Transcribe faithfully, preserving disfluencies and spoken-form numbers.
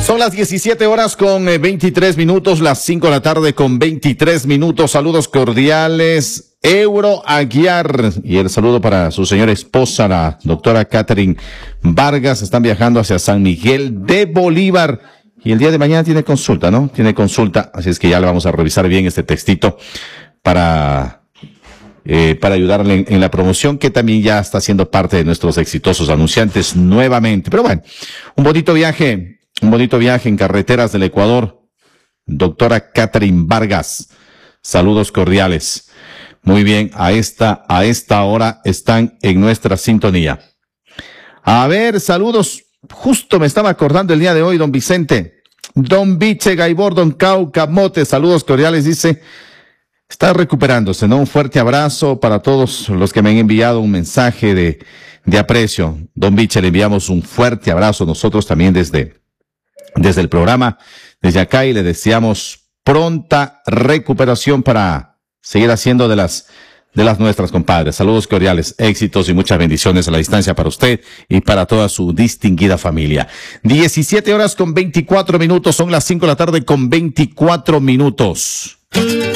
Son las diecisiete horas con veintitrés minutos, las cinco de la tarde con veintitrés minutos. Saludos cordiales, Euro Aguiar, y el saludo para su señora esposa, la doctora Catherine Vargas. Están viajando hacia San Miguel de Bolívar y el día de mañana tiene consulta, ¿no? Tiene consulta, así es que ya le vamos a revisar bien este textito para... Eh, para ayudarle en, en la promoción, que también ya está siendo parte de nuestros exitosos anunciantes nuevamente. Pero bueno, un bonito viaje, un bonito viaje en carreteras del Ecuador. Doctora Catherine Vargas, saludos cordiales. Muy bien, a esta, a esta hora están en nuestra sintonía. A ver, saludos. Justo me estaba acordando el día de hoy, don Vicente. Don Viche Gaibor, don Cauca Mote, saludos cordiales, dice... Está recuperándose, ¿no? Un fuerte abrazo para todos los que me han enviado un mensaje de, de aprecio. Don Viche, le enviamos un fuerte abrazo nosotros también desde, desde el programa, desde acá, y le deseamos pronta recuperación para seguir haciendo de las, de las nuestras, compadres. Saludos cordiales, éxitos y muchas bendiciones a la distancia para usted y para toda su distinguida familia. diecisiete horas con veinticuatro minutos, son las cinco de la tarde con veinticuatro minutos.